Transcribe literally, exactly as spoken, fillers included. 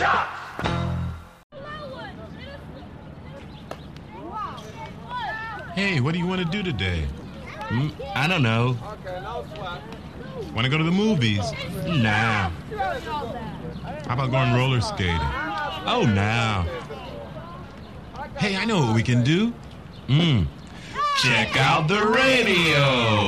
Hey, what do you want to do today? Mm, I don't know. Want to go to the movies? Nah. How about going roller skating? Oh, no. Hey, I know what we can do. Mm. Check out the radio.